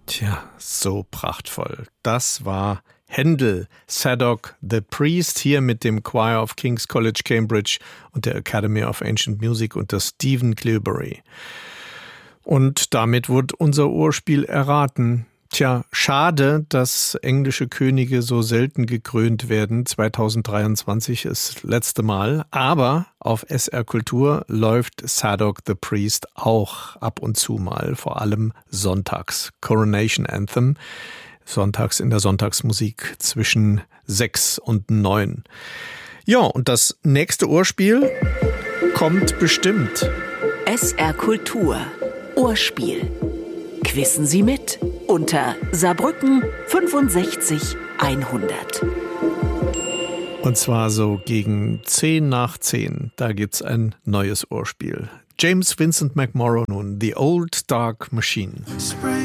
Tja, so prachtvoll. Das war Händel, Zadok the Priest, hier mit dem Choir of King's College Cambridge und der Academy of Ancient Music unter Stephen Cleobury. Und damit wurde unser Urspiel erraten. Tja, schade, dass englische Könige so selten gekrönt werden. 2023 ist das letzte Mal. Aber auf SR Kultur läuft Zadok the Priest auch ab und zu mal. Vor allem sonntags. Coronation Anthem. Sonntags in der Sonntagsmusik zwischen 6 und 9. Ja, und das nächste Urspiel kommt bestimmt. SR Kultur. Urspiel. Quissen Sie mit unter Saarbrücken 65 100. Und zwar so gegen 10 nach 10. Da gibt's ein neues Urspiel. James Vincent McMorrow nun, The Old Dark Machine.